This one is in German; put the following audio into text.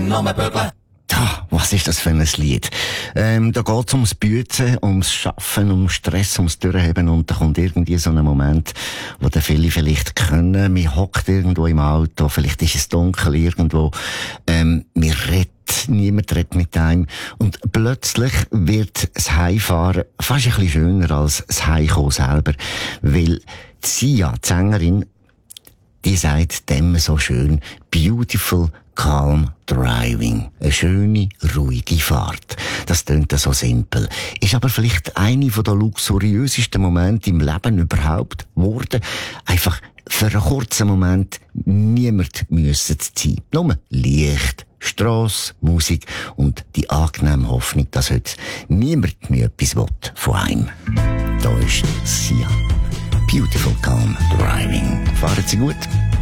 nur bügeln. Was ist das für ein Lied? Da geht's ums Büzen, ums Schaffen, ums Stress, ums Durchheben und da kommt irgendwie so ein Moment, wo dann viele vielleicht können. Man hockt irgendwo im Auto, vielleicht ist es dunkel irgendwo, niemand redet mit einem und plötzlich wird das Heimfahren fast ein bisschen schöner als das Heimkommen selber, weil Sia, die Sängerin, die sagt dem so schön, beautiful calm driving. Eine schöne, ruhige Fahrt. Das klingt so simpel. Ist aber vielleicht eine der luxuriösesten Momente im Leben überhaupt geworden. Einfach für einen kurzen Moment niemand müssen zu sein. Nur Licht, Strasse, Musik und die angenehme Hoffnung, dass heute niemand mehr etwas will von einem. Da ist Sia. Beautiful calm driving. Fahren Sie gut.